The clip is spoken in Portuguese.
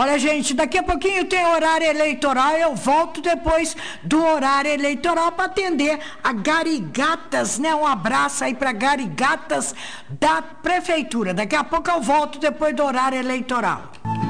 Olha, gente, daqui a pouquinho tem horário eleitoral, eu volto depois do horário eleitoral para atender a Garigatas, né? Um abraço aí para Garigatas da Prefeitura. Daqui a pouco eu volto depois do horário eleitoral.